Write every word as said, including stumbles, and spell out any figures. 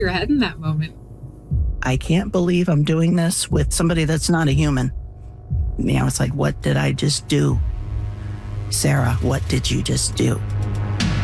your head in that moment? I can't believe I'm doing this with somebody that's not a human. You know, it's like, what did I just do? Sarah, what did you just do?